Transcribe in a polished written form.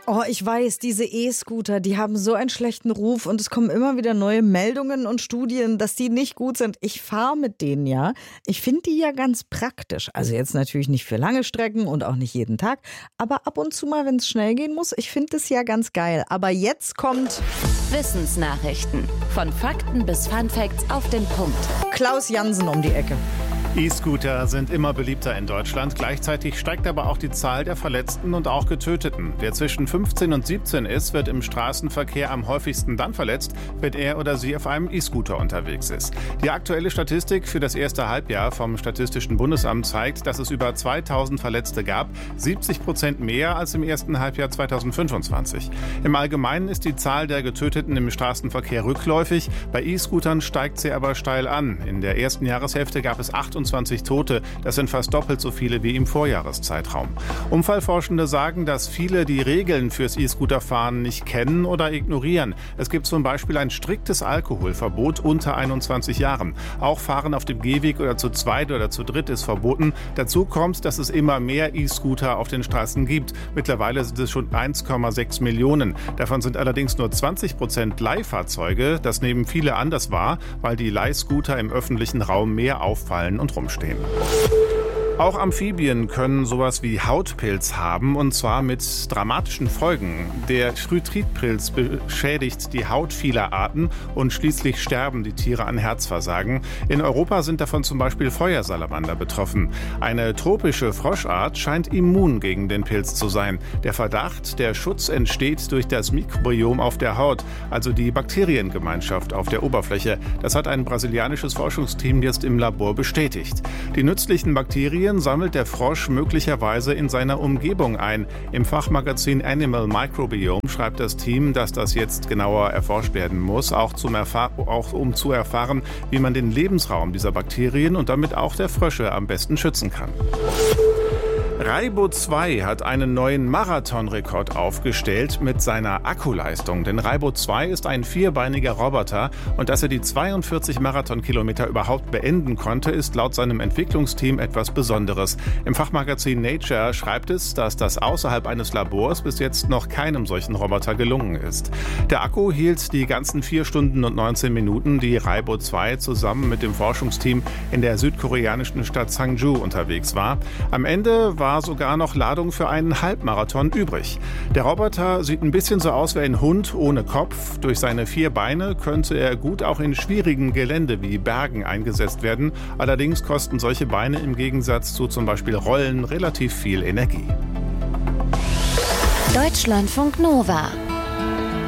Oh, ich weiß, diese E-Scooter, die haben so einen schlechten Ruf und es kommen immer wieder neue Meldungen und Studien, dass die nicht gut sind. Ich fahre mit denen ja. Ich finde die ja ganz praktisch. Also jetzt natürlich nicht für lange Strecken und auch nicht jeden Tag, aber ab und zu mal, wenn es schnell gehen muss, ich finde das ja ganz geil. Aber jetzt kommt Wissensnachrichten. Von Fakten bis Funfacts auf den Punkt. Klaus Jansen um die Ecke. E-Scooter sind immer beliebter in Deutschland. Gleichzeitig steigt aber auch die Zahl der Verletzten und auch Getöteten. Wer zwischen 15 und 17 ist, wird im Straßenverkehr am häufigsten dann verletzt, wenn er oder sie auf einem E-Scooter unterwegs ist. Die aktuelle Statistik für das erste Halbjahr vom Statistischen Bundesamt zeigt, dass es über 2000 Verletzte gab, 70% mehr als im ersten Halbjahr 2025. Im Allgemeinen ist die Zahl der Getöteten im Straßenverkehr rückläufig. Bei E-Scootern steigt sie aber steil an. In der ersten Jahreshälfte gab es 28 Tote. Das sind fast doppelt so viele wie im Vorjahreszeitraum. Unfallforschende sagen, dass viele die Regeln fürs E-Scooterfahren nicht kennen oder ignorieren. Es gibt zum Beispiel ein striktes Alkoholverbot unter 21 Jahren. Auch Fahren auf dem Gehweg oder zu zweit oder zu dritt ist verboten. Dazu kommt, dass es immer mehr E-Scooter auf den Straßen gibt. Mittlerweile sind es schon 1,6 Millionen. Davon sind allerdings nur 20% Leihfahrzeuge. Das nehmen viele anders wahr, weil die Leihscooter im öffentlichen Raum mehr auffallen und rumstehen. Auch Amphibien können sowas wie Hautpilz haben, und zwar mit dramatischen Folgen. Der Chrytritpilz beschädigt die Haut vieler Arten und schließlich sterben die Tiere an Herzversagen. In Europa sind davon zum Beispiel Feuersalamander betroffen. Eine tropische Froschart scheint immun gegen den Pilz zu sein. Der Verdacht, der Schutz entsteht durch das Mikrobiom auf der Haut, also die Bakteriengemeinschaft auf der Oberfläche. Das hat ein brasilianisches Forschungsteam jetzt im Labor bestätigt. Die nützlichen Bakterien sammelt der Frosch möglicherweise in seiner Umgebung ein. Im Fachmagazin Animal Microbiome schreibt das Team, dass das jetzt genauer erforscht werden muss, auch um zu erfahren, wie man den Lebensraum dieser Bakterien und damit auch der Frösche am besten schützen kann. Raibo 2 hat einen neuen Marathonrekord aufgestellt mit seiner Akkuleistung. Denn Raibo 2 ist ein vierbeiniger Roboter und dass er die 42 Marathonkilometer überhaupt beenden konnte, ist laut seinem Entwicklungsteam etwas Besonderes. Im Fachmagazin Nature schreibt es, dass das außerhalb eines Labors bis jetzt noch keinem solchen Roboter gelungen ist. Der Akku hielt die ganzen 4 Stunden und 19 Minuten, die Raibo 2 zusammen mit dem Forschungsteam in der südkoreanischen Stadt Sangju unterwegs war. Am Ende war sogar noch Ladung für einen Halbmarathon übrig. Der Roboter sieht ein bisschen so aus wie ein Hund ohne Kopf. Durch seine 4 Beine könnte er gut auch in schwierigen Gelände wie Bergen eingesetzt werden. Allerdings kosten solche Beine im Gegensatz zu zum Beispiel Rollen relativ viel Energie. Deutschlandfunk Nova